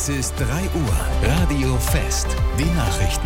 Es ist 3 Uhr. Radio Fest. Die Nachrichten.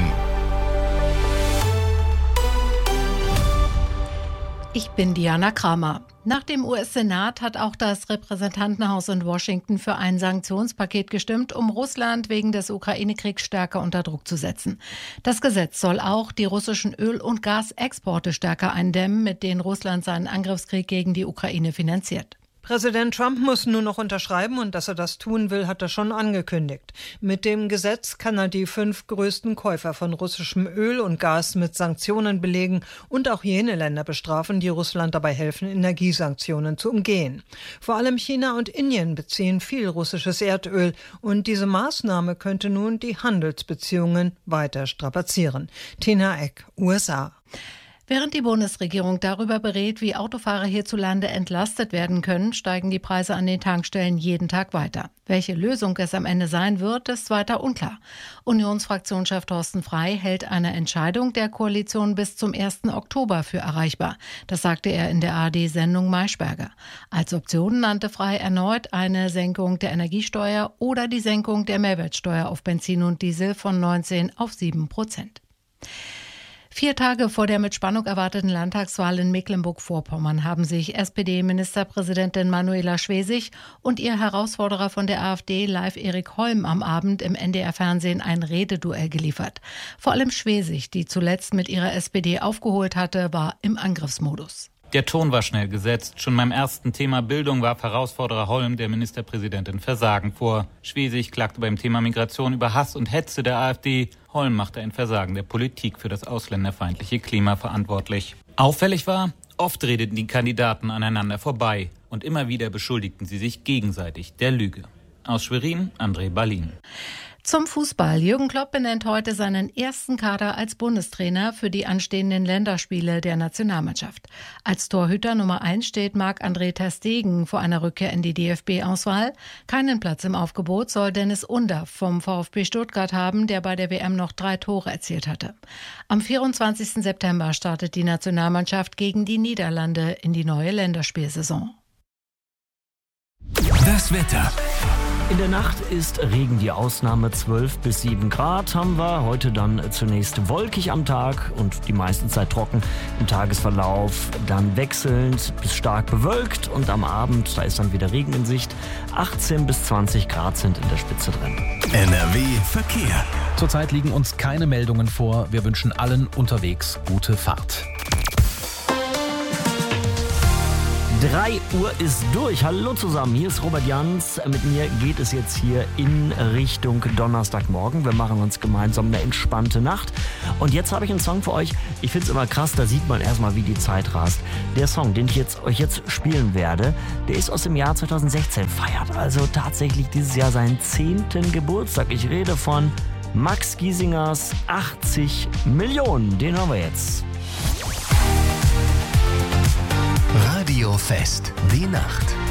Ich bin Diana Kramer. Nach dem US-Senat hat auch das Repräsentantenhaus in Washington für ein Sanktionspaket gestimmt, um Russland wegen des Ukraine-Kriegs stärker unter Druck zu setzen. Das Gesetz soll auch die russischen Öl- und Gasexporte stärker eindämmen, mit denen Russland seinen Angriffskrieg gegen die Ukraine finanziert. Präsident Trump muss nur noch unterschreiben und dass er das tun will, hat er schon angekündigt. Mit dem Gesetz kann er die 5 größten Käufer von russischem Öl und Gas mit Sanktionen belegen und auch jene Länder bestrafen, die Russland dabei helfen, Energiesanktionen zu umgehen. Vor allem China und Indien beziehen viel russisches Erdöl und diese Maßnahme könnte nun die Handelsbeziehungen weiter strapazieren. Tina Eck, USA. Während die Bundesregierung darüber berät, wie Autofahrer hierzulande entlastet werden können, steigen die Preise an den Tankstellen jeden Tag weiter. Welche Lösung es am Ende sein wird, ist weiter unklar. Unionsfraktionschef Thorsten Frey hält eine Entscheidung der Koalition bis zum 1. Oktober für erreichbar. Das sagte er in der ARD-Sendung Maischberger. Als Option nannte Frey erneut eine Senkung der Energiesteuer oder die Senkung der Mehrwertsteuer auf Benzin und Diesel von 19 auf 7%. 4 Tage vor der mit Spannung erwarteten Landtagswahl in Mecklenburg-Vorpommern haben sich SPD-Ministerpräsidentin Manuela Schwesig und ihr Herausforderer von der AfD, Live Erik Holm, am Abend im NDR-Fernsehen ein Rededuell geliefert. Vor allem Schwesig, die zuletzt mit ihrer SPD aufgeholt hatte, war im Angriffsmodus. Der Ton war schnell gesetzt. Schon beim ersten Thema Bildung warf Herausforderer Holm der Ministerpräsidentin Versagen vor. Schwesig klagte beim Thema Migration über Hass und Hetze der AfD. Holm machte ein Versagen der Politik für das ausländerfeindliche Klima verantwortlich. Auffällig war, oft redeten die Kandidaten aneinander vorbei und immer wieder beschuldigten sie sich gegenseitig der Lüge. Aus Schwerin, André Balin. Zum Fußball. Jürgen Klopp benennt heute seinen ersten Kader als Bundestrainer für die anstehenden Länderspiele der Nationalmannschaft. Als Torhüter Nummer 1 steht Marc-André ter Stegen vor einer Rückkehr in die DFB-Auswahl. Keinen Platz im Aufgebot soll Dennis Undaff vom VfB Stuttgart haben, der bei der WM noch 3 Tore erzielt hatte. Am 24. September startet die Nationalmannschaft gegen die Niederlande in die neue Länderspielsaison. Das Wetter. In der Nacht ist Regen die Ausnahme, 12 bis 7 Grad haben wir. Heute dann zunächst wolkig am Tag und die meiste Zeit trocken. Im Tagesverlauf dann wechselnd bis stark bewölkt und am Abend, da ist dann wieder Regen in Sicht. 18 bis 20 Grad sind in der Spitze drin. NRW Verkehr. Zurzeit liegen uns keine Meldungen vor. Wir wünschen allen unterwegs gute Fahrt. 3 Uhr ist durch. Hallo zusammen, hier ist Robert Jans. Mit mir geht es jetzt hier in Richtung Donnerstagmorgen. Wir machen uns gemeinsam eine entspannte Nacht. Und jetzt habe ich einen Song für euch. Ich finde es immer krass, da sieht man erstmal, wie die Zeit rast. Der Song, den ich euch jetzt spielen werde, der ist aus dem Jahr 2016, feiert also tatsächlich dieses Jahr seinen 10. Geburtstag. Ich rede von Max Giesingers 80 Millionen. Den hören wir jetzt. Radio Fest. Die Nacht.